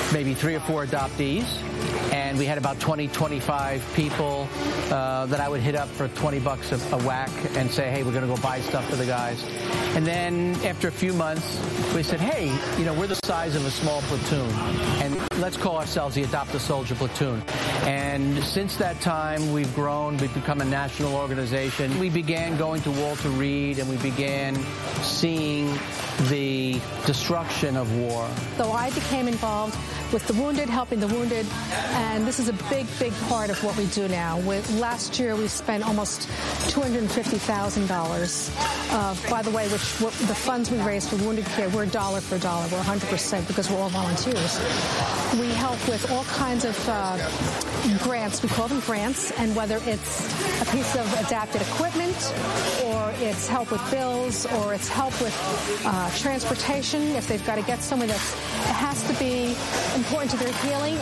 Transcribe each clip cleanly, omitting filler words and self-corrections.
maybe 3 or 4 adoptees, and we had about 20, 25 people that I would hit up for $20 a whack and say, hey, we're going to go buy stuff for the guys. And then after a few months, we said, hey, we're the size of a small platoon, and let's call ourselves the Adopt a Soldier Platoon. And since that time, we've grown. We've become a national organization. We began going to Walter Reed, and we began seeing the destruction of war. So I became involved with the wounded, helping the wounded, and this is a big, big part of what we do now. Last year, we spent almost $250,000. By the way, the funds we raised for wounded care, we're dollar for dollar. We're 100% because we're all volunteers. We help with all kinds of grants. We call them grants, and whether it's a piece of adapted equipment, or it's help with bills, or it's help with transportation, if they've got to get somewhere it has to be important to their healing.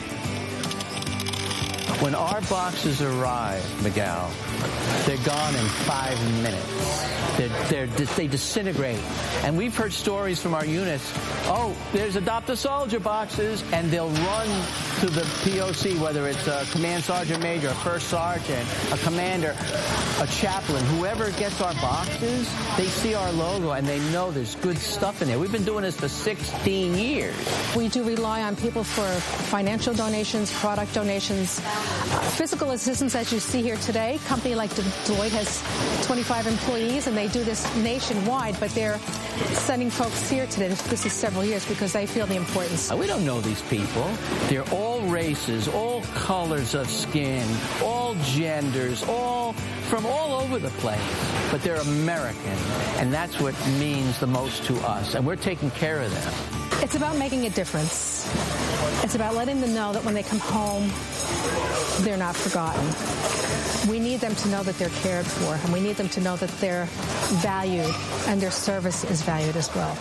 When our boxes arrive, Miguel, they're gone in 5 minutes. They disintegrate. And we've heard stories from our units, oh, there's Adopt a Soldier boxes, and they'll run to the POC, whether it's a command sergeant major, a first sergeant, a commander, a chaplain, whoever gets our boxes, they see our logo and they know there's good stuff in there. We've been doing this for 16 years. We do rely on people for financial donations, product donations, physical assistance, as you see here today. A company like Deloitte has 25 employees, and they do this nationwide, but they're sending folks here today. This is several years because they feel the importance. We don't know these people. They're all races, all colors of skin, all genders, all from all over the place, but they're American, and that's what means the most to us, and we're taking care of them. It's about making a difference. It's about letting them know that when they come home, they're not forgotten. We need them to know that they're cared for, and we need them to know that they're valued and their service is valued as well.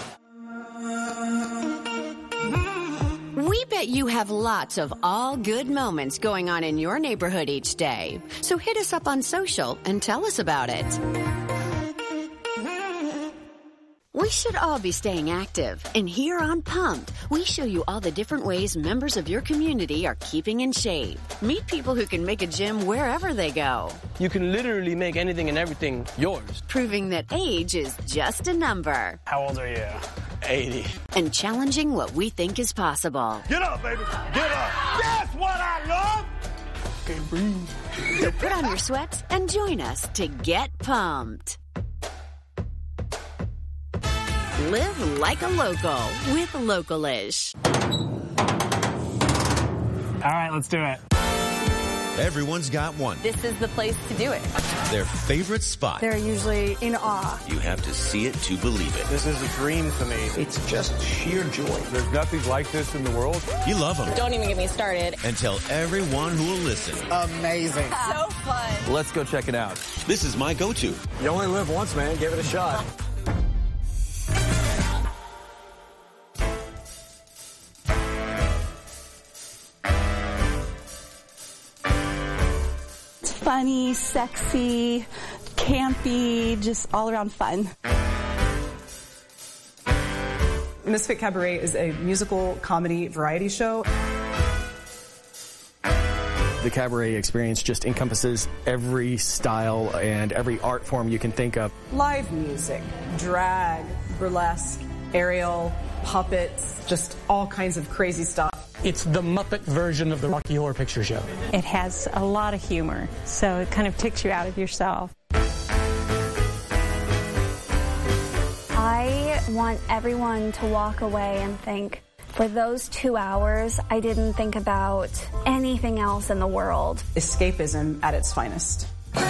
We bet you have lots of all good moments going on in your neighborhood each day. So hit us up on social and tell us about it. We should all be staying active, and here on Pumped, we show you all the different ways members of your community are keeping in shape. Meet people who can make a gym wherever they go. You can literally make anything and everything yours. Proving that age is just a number. How old are you? 80. And challenging what we think is possible. Get up, baby. Get up. That's what I love. Okay, breathe. So put on your sweats and join us to get pumped. Live like a local with Localish. All right, let's do it. Everyone's got one. This is the place to do it. Their favorite spot. They're usually in awe. You have to see it to believe it. This is a dream for me. It's just sheer joy. There's nothing like this in the world. You love them. Don't even get me started. And tell everyone who will listen. Amazing. So fun. Let's go check it out. This is my go-to. You only live once, man. Give it a shot. Funny, sexy, campy, just all around fun. Misfit Cabaret is a musical comedy variety show. The cabaret experience just encompasses every style and every art form you can think of. Live music, drag, burlesque, aerial, puppets, just all kinds of crazy stuff. It's the Muppet version of the Rocky Horror Picture Show. It has a lot of humor, so it kind of takes you out of yourself. I want everyone to walk away and think, for those 2 hours, I didn't think about anything else in the world. Escapism at its finest.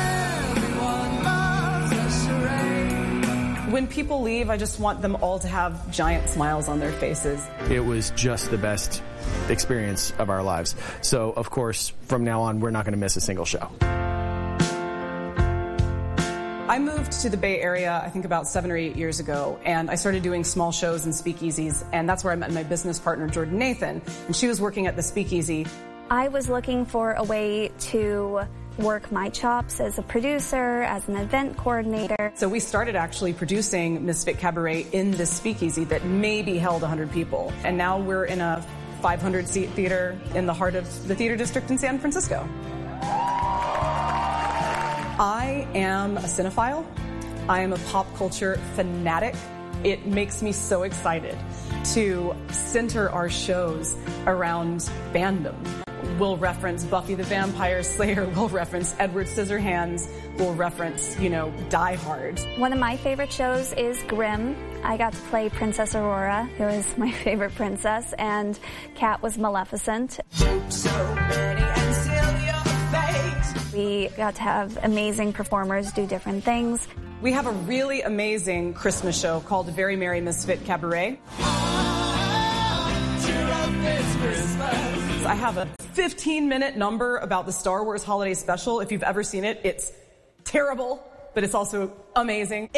When people leave, I just want them all to have giant smiles on their faces. It was just the best experience of our lives. So, of course, from now on, we're not going to miss a single show. I moved to the Bay Area, I think about 7 or 8 years ago, and I started doing small shows and speakeasies, and that's where I met my business partner, Jordan Nathan, and she was working at the speakeasy. I was looking for a way to work my chops as a producer, as an event coordinator. So we started actually producing Misfit Cabaret in this speakeasy that maybe held 100 people. And now we're in a 500-seat theater in the heart of the theater district in San Francisco. I am a cinephile. I am a pop culture fanatic. It makes me so excited to center our shows around fandom. We'll reference Buffy the Vampire Slayer, we'll reference Edward Scissorhands, we'll reference, Die Hard. One of my favorite shows is Grimm. I got to play Princess Aurora, who is my favorite princess, and Kat was Maleficent. We got to have amazing performers do different things. We have a really amazing Christmas show called Very Merry Misfit Cabaret. I have a 15-minute number about the Star Wars Holiday Special. If you've ever seen it, it's terrible, but it's also amazing.